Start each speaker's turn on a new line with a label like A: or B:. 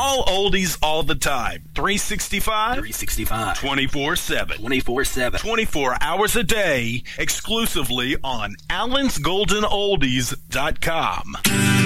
A: All oldies all the time. 365? 24/7. 24 hours a day, exclusively on AllensGoldenOldies.com.